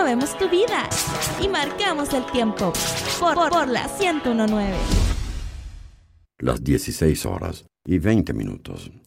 movemos tu vida y marcamos el tiempo por la 101.9. Las 16 horas y 20 minutos.